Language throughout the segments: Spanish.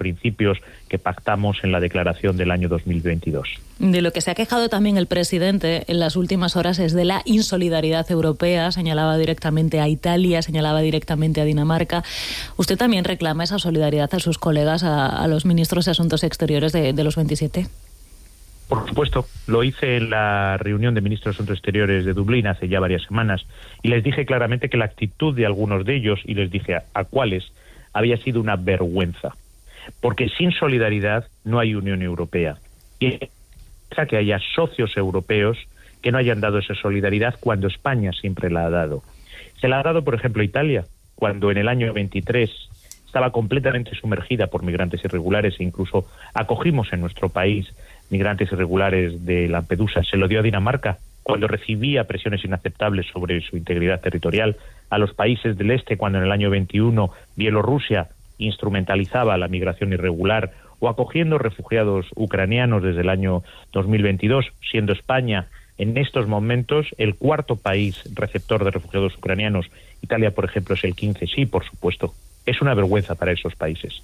principios que pactamos en la declaración del año 2022. De lo que se ha quejado también el presidente en las últimas horas es de la insolidaridad europea. Señalaba directamente a Italia, señalaba directamente a Dinamarca. ¿Usted también reclama esa solidaridad a sus colegas, a los ministros de Asuntos Exteriores de los 27? Por supuesto, lo hice en la reunión de ministros de Asuntos Exteriores de Dublín hace ya varias semanas y les dije claramente que la actitud de algunos de ellos, y les dije a cuáles, había sido una vergüenza. Porque sin solidaridad no hay Unión Europea. Y que haya socios europeos que no hayan dado esa solidaridad cuando España siempre la ha dado. Se la ha dado, por ejemplo, Italia, cuando en el año 23 estaba completamente sumergida por migrantes irregulares e incluso acogimos en nuestro país migrantes irregulares de Lampedusa. Se lo dio a Dinamarca cuando recibía presiones inaceptables sobre su integridad territorial, a los países del este cuando en el año 21 Bielorrusia instrumentalizaba la migración irregular, o acogiendo refugiados ucranianos desde el año 2022, siendo España en estos momentos el cuarto país receptor de refugiados ucranianos. Italia, por ejemplo, es el 15. Sí, por supuesto. Es una vergüenza para esos países.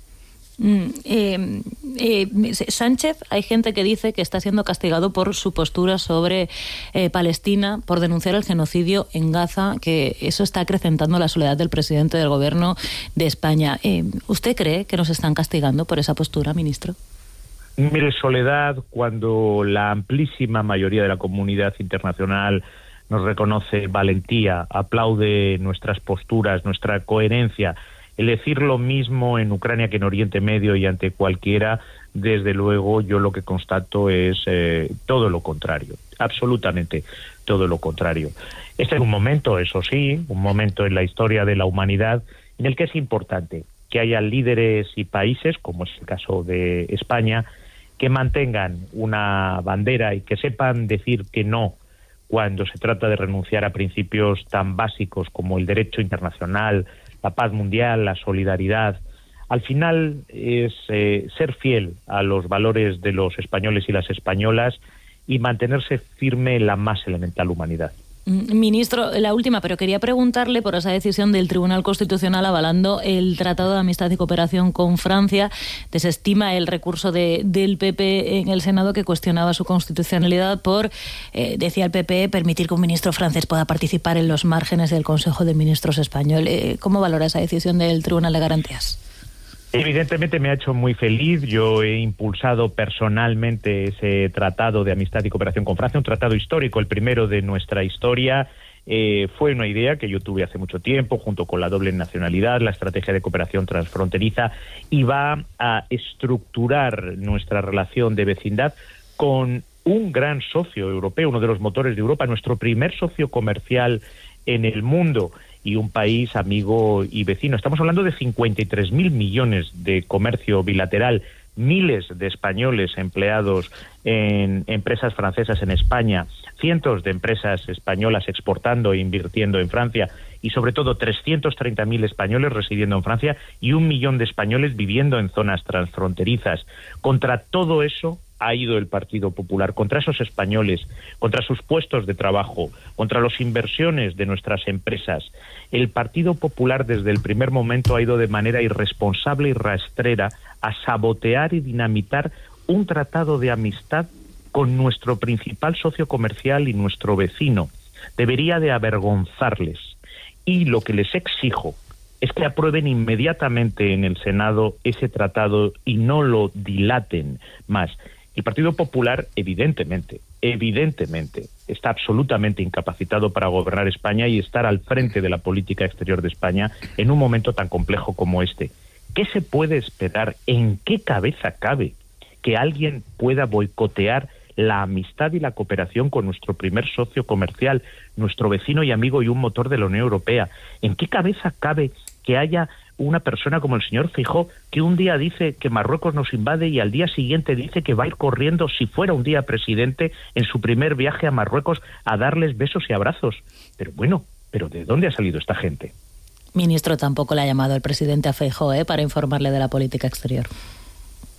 Sánchez, hay gente que dice que está siendo castigado por su postura sobre Palestina, por denunciar el genocidio en Gaza, que eso está acrecentando la soledad del presidente del gobierno de España. ¿Usted cree que nos están castigando por esa postura, ministro? Mire, soledad, cuando la amplísima mayoría de la comunidad internacional nos reconoce valentía, aplaude nuestras posturas, nuestra coherencia. El decir lo mismo en Ucrania que en Oriente Medio y ante cualquiera, desde luego yo lo que constato es todo lo contrario, absolutamente todo lo contrario. Este es un momento, eso sí, un momento en la historia de la humanidad en el que es importante que haya líderes y países, como es el caso de España, que mantengan una bandera y que sepan decir que no cuando se trata de renunciar a principios tan básicos como el derecho internacional, la paz mundial, la solidaridad. Al final es ser fiel a los valores de los españoles y las españolas y mantenerse firme en la más elemental humanidad. Ministro, la última, pero quería preguntarle por esa decisión del Tribunal Constitucional avalando el Tratado de Amistad y Cooperación con Francia. Desestima el recurso del PP en el Senado que cuestionaba su constitucionalidad por, decía el PP, permitir que un ministro francés pueda participar en los márgenes del Consejo de Ministros español. ¿Cómo valora esa decisión del Tribunal de Garantías? Evidentemente me ha hecho muy feliz. Yo he impulsado personalmente ese tratado de amistad y cooperación con Francia, un tratado histórico, el primero de nuestra historia. Fue una idea que yo tuve hace mucho tiempo, junto con la doble nacionalidad, la estrategia de cooperación transfronteriza, y va a estructurar nuestra relación de vecindad con un gran socio europeo, uno de los motores de Europa, nuestro primer socio comercial en el mundo, y un país amigo y vecino. Estamos hablando de 53.000 millones de comercio bilateral, miles de españoles empleados en empresas francesas en España, cientos de empresas españolas exportando e invirtiendo en Francia y sobre todo 330.000 españoles residiendo en Francia y 1 millón de españoles viviendo en zonas transfronterizas. Contra todo eso ha ido el Partido Popular, contra esos españoles, contra sus puestos de trabajo, contra las inversiones de nuestras empresas. El Partido Popular desde el primer momento ha ido de manera irresponsable y rastrera a sabotear y dinamitar un tratado de amistad con nuestro principal socio comercial y nuestro vecino. Debería de avergonzarles. Y lo que les exijo es que aprueben inmediatamente en el Senado ese tratado y no lo dilaten más. El Partido Popular, evidentemente, está absolutamente incapacitado para gobernar España y estar al frente de la política exterior de España en un momento tan complejo como este. ¿Qué se puede esperar? ¿En qué cabeza cabe que alguien pueda boicotear la amistad y la cooperación con nuestro primer socio comercial, nuestro vecino y amigo y un motor de la Unión Europea? ¿En qué cabeza cabe que haya una persona como el señor Feijóo que un día dice que Marruecos nos invade y al día siguiente dice que va a ir corriendo, si fuera un día presidente, en su primer viaje a Marruecos a darles besos y abrazos? Pero bueno, ¿pero de dónde ha salido esta gente? Ministro, tampoco le ha llamado el presidente a Feijóo para informarle de la política exterior.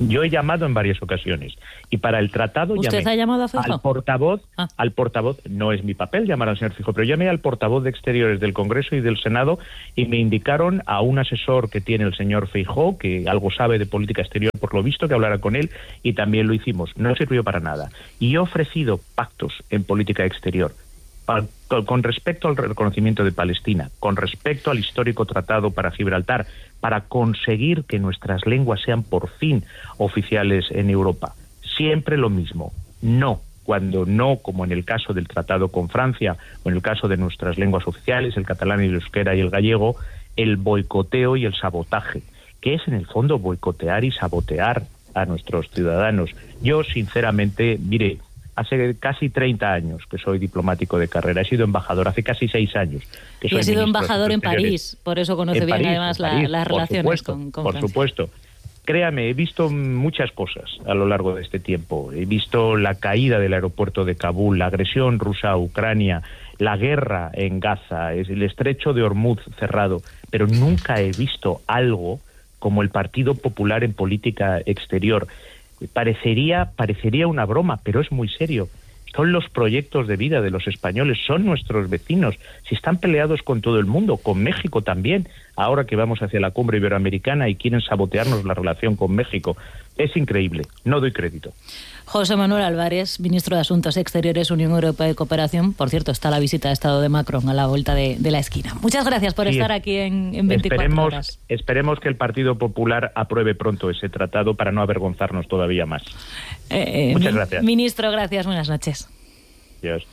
Yo he llamado en varias ocasiones y para el tratado ¿Usted ha llamado a Feijóo? Al portavoz, no es mi papel llamar al señor Feijóo, pero llamé al portavoz de Exteriores del Congreso y del Senado y me indicaron a un asesor que tiene el señor Feijóo, que algo sabe de política exterior por lo visto, que hablara con él, y también lo hicimos. No sirvió para nada. Y he ofrecido pactos en política exterior con respecto al reconocimiento de Palestina, con respecto al histórico tratado para Gibraltar, para conseguir que nuestras lenguas sean por fin oficiales en Europa. Siempre lo mismo, no, cuando no, como en el caso del tratado con Francia, o en el caso de nuestras lenguas oficiales, el catalán y el euskera y el gallego, el boicoteo y el sabotaje, que es en el fondo boicotear y sabotear a nuestros ciudadanos. Yo, sinceramente, mire, hace casi 30 años que soy diplomático de carrera, he sido embajador hace casi 6 años. Que soy y he sido embajador en París, por eso conoce bien además las relaciones con Por Francia. supuesto. Créame, he visto muchas cosas a lo largo de este tiempo. He visto la caída del aeropuerto de Kabul, la agresión rusa a Ucrania, la guerra en Gaza, el estrecho de Hormuz cerrado, pero nunca he visto algo como el Partido Popular en política exterior. Parecería una broma, pero es muy serio. Son los proyectos de vida de los españoles, son nuestros vecinos. Si están peleados con todo el mundo, con México también, ahora que vamos hacia la cumbre iberoamericana y quieren sabotearnos la relación con México. Es increíble, no doy crédito. José Manuel Álvarez, ministro de Asuntos Exteriores, Unión Europea y Cooperación. Por cierto, está la visita de Estado de Macron a la vuelta de la esquina. Muchas gracias por estar aquí en 24 horas. Esperemos que el Partido Popular apruebe pronto ese tratado para no avergonzarnos todavía más. Muchas gracias. Ministro, gracias. Buenas noches. Adiós.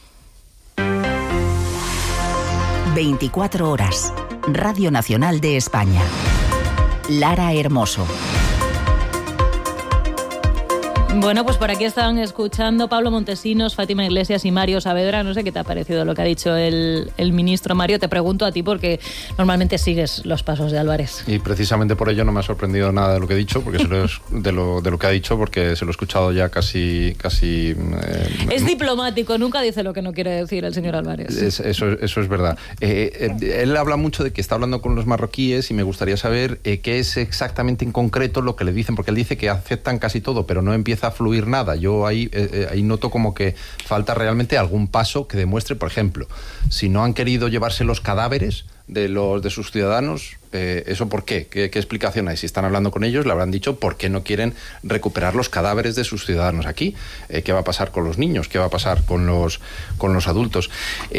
24 horas. Radio Nacional de España. Lara Hermoso. Bueno, pues por aquí estaban escuchando Pablo Montesinos, Fátima Iglesias y Mario Saavedra. No sé qué te ha parecido lo que ha dicho el ministro. Mario, te pregunto a ti porque normalmente sigues los pasos de Álvarez. Y precisamente por ello no me ha sorprendido nada de lo que he dicho, porque de lo que ha dicho, porque se lo he escuchado ya casi. Es diplomático, nunca dice lo que no quiere decir el señor Álvarez. Eso es verdad. Él habla mucho de que está hablando con los marroquíes y me gustaría saber qué es exactamente en concreto lo que le dicen, porque él dice que aceptan casi todo, pero no empieza a fluir nada. Yo ahí noto como que falta realmente algún paso que demuestre, por ejemplo, si no han querido llevarse los cadáveres de sus ciudadanos, ¿eso por qué? ¿Qué explicación hay? Si están hablando con ellos, le habrán dicho por qué no quieren recuperar los cadáveres de sus ciudadanos aquí. ¿Qué va a pasar con los niños? ¿Qué va a pasar con los adultos?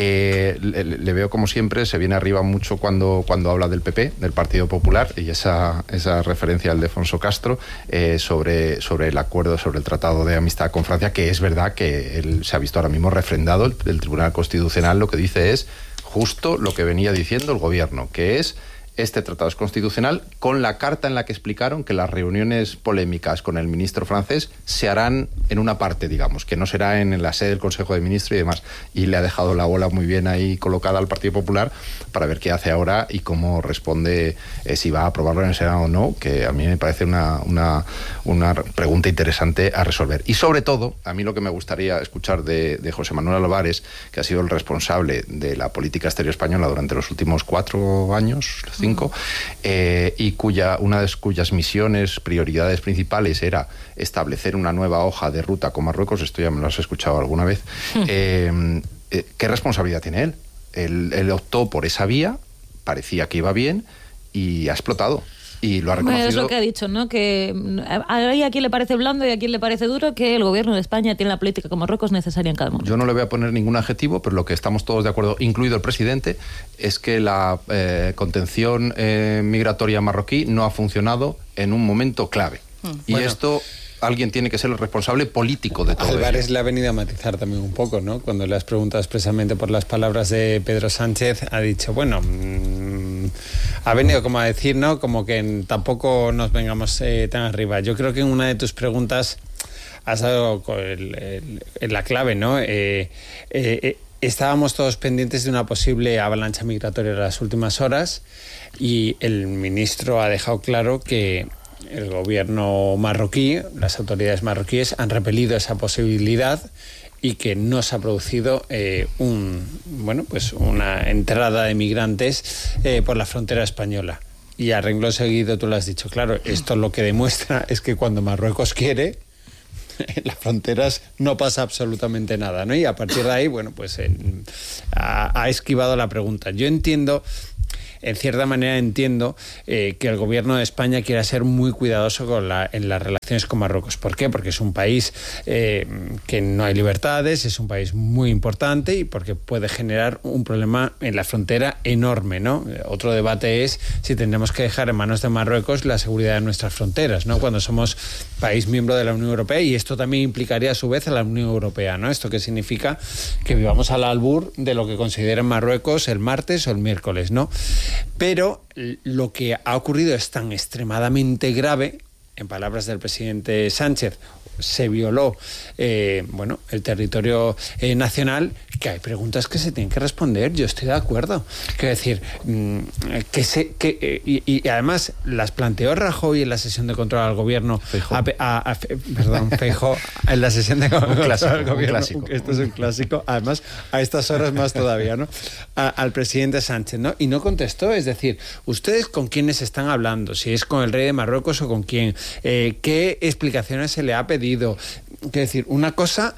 Le veo, como siempre, se viene arriba mucho cuando habla del PP, del Partido Popular, y esa referencia al Alfonso Castro sobre el acuerdo, sobre el Tratado de Amistad con Francia, que es verdad que él se ha visto ahora mismo refrendado. El Tribunal Constitucional lo que dice es justo lo que venía diciendo el gobierno, que es este tratado es constitucional, con la carta en la que explicaron que las reuniones polémicas con el ministro francés se harán en una parte, digamos, que no será en la sede del Consejo de Ministros y demás. Y le ha dejado la bola muy bien ahí colocada al Partido Popular para ver qué hace ahora y cómo responde, si va a aprobarlo en el Senado o no, que a mí me parece una pregunta interesante a resolver. Y sobre todo, a mí lo que me gustaría escuchar de José Manuel Álvarez, que ha sido el responsable de la política exterior española durante los últimos 4 años, 5, y una de cuyas misiones, prioridades principales era establecer una nueva hoja de ruta con Marruecos. Esto ya me lo has escuchado alguna vez. ¿Qué responsabilidad tiene él? Él optó por esa vía, parecía que iba bien y ha explotado. Y lo ha reconocido. Bueno, es lo que ha dicho, ¿no? Que a quien le parece blando y a quien le parece duro, que el gobierno de España tiene la política con Marruecos necesaria en cada momento. Yo no le voy a poner ningún adjetivo, pero lo que estamos todos de acuerdo, incluido el presidente, es que la contención migratoria marroquí no ha funcionado en un momento clave. Y esto alguien tiene que ser el responsable político de todo Álvarez ello. le ha venido a matizar también un poco, ¿no? Cuando le has preguntado expresamente por las palabras de Pedro Sánchez, ha dicho, bueno, ha venido como a decir, ¿no? Como que tampoco nos vengamos tan arriba. Yo creo que en una de tus preguntas has dado en la clave, ¿no? Estábamos todos pendientes de una posible avalancha migratoria en las últimas horas y el ministro ha dejado claro que el gobierno marroquí, las autoridades marroquíes han repelido esa posibilidad y que no se ha producido una entrada de migrantes por la frontera española. Y a renglón seguido tú lo has dicho, claro, esto lo que demuestra es que cuando Marruecos quiere, en las fronteras no pasa absolutamente nada, ¿no? Y a partir de ahí, bueno, pues ha esquivado la pregunta. Yo entiendo... En cierta manera entiendo que el gobierno de España quiera ser muy cuidadoso en las relaciones con Marruecos. ¿Por qué? Porque es un país que no hay libertades, es un país muy importante y porque puede generar un problema en la frontera enorme, ¿no? Otro debate es si tendremos que dejar en manos de Marruecos la seguridad de nuestras fronteras, ¿no? Cuando somos país miembro de la Unión Europea, y esto también implicaría a su vez a la Unión Europea, ¿no? Esto que significa que vivamos al albur de lo que consideren Marruecos el martes o el miércoles, ¿no? Pero lo que ha ocurrido es tan extremadamente grave, en palabras del presidente Sánchez, se violó el territorio nacional, que hay preguntas que se tienen que responder. Yo estoy de acuerdo. Quiero decir, y además las planteó Rajoy en la sesión de control al gobierno. Feijóo en la sesión de control al gobierno. Un clásico. Esto es un clásico. Además, a estas horas más todavía, ¿no? Al presidente Sánchez, ¿no? Y no contestó. Es decir, ¿ustedes con quiénes están hablando? Si es con el rey de Marruecos o con quién. ¿Qué explicaciones se le ha pedido? Quiero decir, una cosa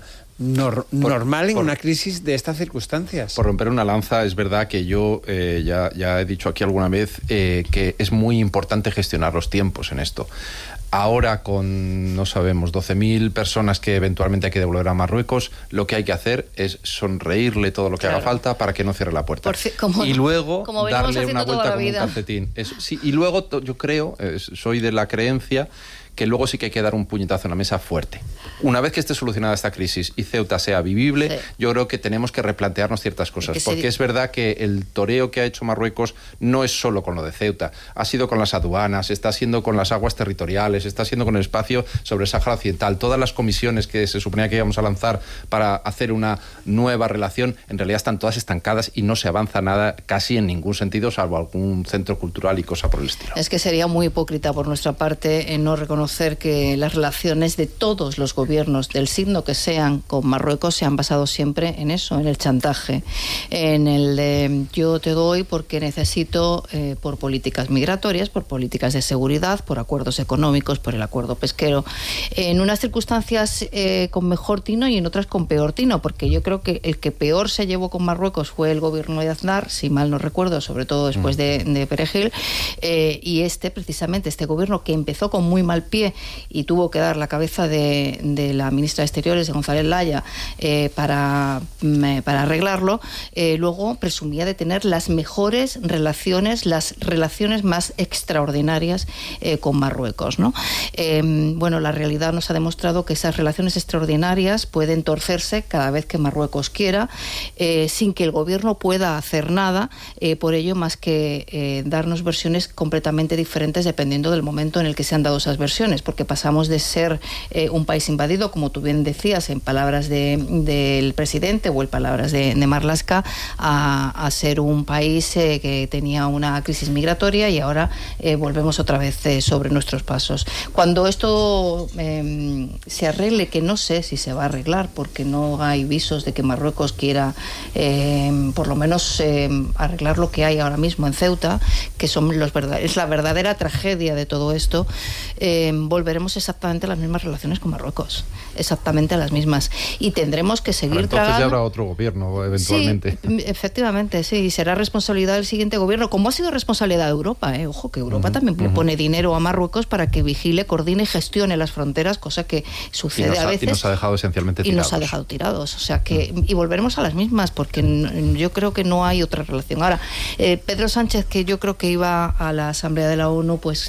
normal en una crisis de estas circunstancias. Por romper una lanza, es verdad que yo ya he dicho aquí alguna vez que es muy importante gestionar los tiempos en esto. Ahora con, no sabemos, 12.000 personas que eventualmente hay que devolver a Marruecos, lo que hay que hacer es sonreírle todo lo que haga falta para que no cierre la puerta. Y luego darle una vuelta como un calcetín. Sí, y luego yo creo, soy de la creencia que luego sí que hay que dar un puñetazo en la mesa fuerte. Una vez que esté solucionada esta crisis y Ceuta sea vivible, yo creo que tenemos que replantearnos ciertas cosas, porque es verdad que el toreo que ha hecho Marruecos no es solo con lo de Ceuta, ha sido con las aduanas, está siendo con las aguas territoriales, está siendo con el espacio sobre el Sáhara Occidental. Todas las comisiones que se suponía que íbamos a lanzar para hacer una nueva relación, en realidad están todas estancadas y no se avanza nada casi en ningún sentido, salvo algún centro cultural y cosa por el estilo. Es que sería muy hipócrita por nuestra parte no reconocer que las relaciones de todos los gobiernos, del signo que sean, con Marruecos se han basado siempre en eso, en el chantaje, en el de yo te doy porque necesito, por políticas migratorias, por políticas de seguridad, por acuerdos económicos, por el acuerdo pesquero, en unas circunstancias con mejor tino y en otras con peor tino, porque yo creo que el que peor se llevó con Marruecos fue el gobierno de Aznar, si mal no recuerdo, sobre todo después de Perejil, y precisamente este gobierno que empezó con muy mal pie y tuvo que dar la cabeza de la ministra de Exteriores, de González Laya, para arreglarlo, luego presumía de tener las mejores relaciones, las relaciones más extraordinarias con Marruecos, ¿no? La realidad nos ha demostrado que esas relaciones extraordinarias pueden torcerse cada vez que Marruecos quiera, sin que el gobierno pueda hacer nada por ello, más que darnos versiones completamente diferentes dependiendo del momento en el que se han dado esas versiones, porque pasamos de ser un país invadido, como tú bien decías, en palabras del presidente o en palabras de Marlaska, a ser un país que tenía una crisis migratoria y ahora volvemos otra vez sobre nuestros pasos. Cuando esto se arregle, que no sé si se va a arreglar, porque no hay visos de que Marruecos quiera por lo menos arreglar lo que hay ahora mismo en Ceuta, que es la verdadera tragedia de todo esto, volveremos exactamente a las mismas relaciones con Marruecos, exactamente a las mismas, y tendremos que seguir tragando. Entonces ya habrá otro gobierno eventualmente. Sí, efectivamente, sí, será responsabilidad del siguiente gobierno, como ha sido responsabilidad de Europa, ojo, que Europa también le pone dinero a Marruecos para que vigile, coordine y gestione las fronteras, cosa que sucede a veces. Y nos ha dejado esencialmente tirados. Y nos ha dejado tirados, o sea que, y volveremos a las mismas, porque yo creo que no hay otra relación. Ahora, Pedro Sánchez, que yo creo que iba a la Asamblea de la ONU, pues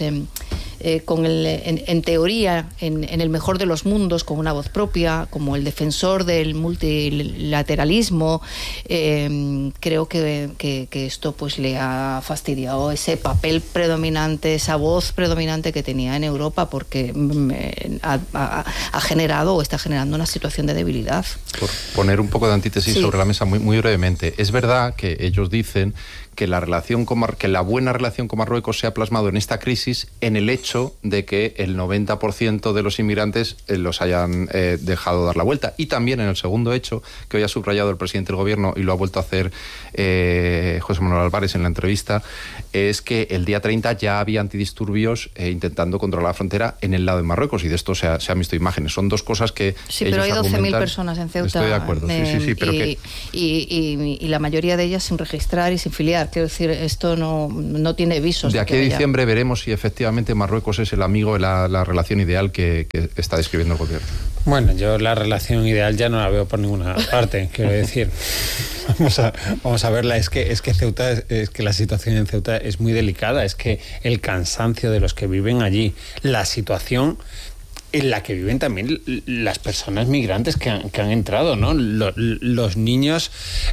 en teoría, en el mejor de los mundos, con una voz propia, como el defensor del multilateralismo, creo que esto pues le ha fastidiado ese papel predominante, esa voz predominante que tenía en Europa, porque ha generado o está generando una situación de debilidad. Por poner un poco de antítesis sobre la mesa muy brevemente, es verdad que ellos dicen que la buena relación con Marruecos se ha plasmado en esta crisis en el hecho hecho de que el 90% de los inmigrantes los hayan dejado dar la vuelta. Y también en el segundo hecho, que hoy ha subrayado el presidente del Gobierno y lo ha vuelto a hacer José Manuel Álvarez en la entrevista, es que el día 30 ya había antidisturbios intentando controlar la frontera en el lado de Marruecos, y de esto se han visto imágenes. Son dos cosas que sí, pero hay 12.000 personas en Ceuta. Estoy de acuerdo, sí, pero y la mayoría de ellas sin registrar y sin filiar. Quiero decir, esto no tiene visos. De aquí a diciembre veremos si efectivamente Marruecos es el amigo, la relación ideal que está describiendo el Gobierno. Bueno, yo la relación ideal ya no la veo por ninguna parte, quiero decir. Vamos a verla. Es que Ceuta, es que la situación en Ceuta es muy delicada. Es que el cansancio de los que viven allí, la situación en la que viven también las personas migrantes que han entrado, ¿no? Los niños,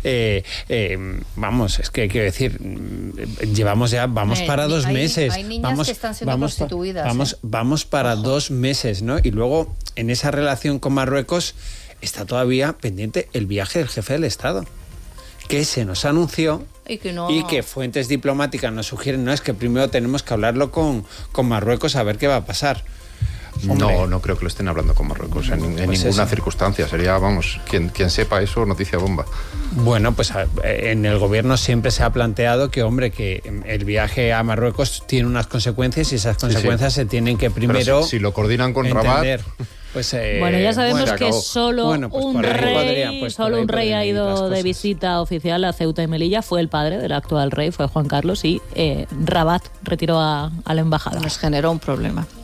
vamos, es que quiero decir, vamos para 2 meses. Hay niñas que están siendo prostituidas. Vamos para 2 meses, ¿no? Y luego, en esa relación con Marruecos, está todavía pendiente el viaje del jefe del Estado, que se nos anunció y que fuentes diplomáticas nos sugieren, no, es que primero tenemos que hablarlo con Marruecos a ver qué va a pasar. Hombre. No creo que lo estén hablando con Marruecos en ninguna circunstancia. Sería, vamos, quien sepa eso, noticia bomba. Bueno, pues en el Gobierno siempre se ha planteado que, hombre, que el viaje a Marruecos tiene unas consecuencias y esas consecuencias se tienen que primero... Pero si lo coordinan con Rabat... Pues, bueno, ya sabemos que solo un rey ha ido de visita oficial a Ceuta y Melilla. Fue el padre del actual rey, fue Juan Carlos, y Rabat retiró a la embajada. Nos generó un problema.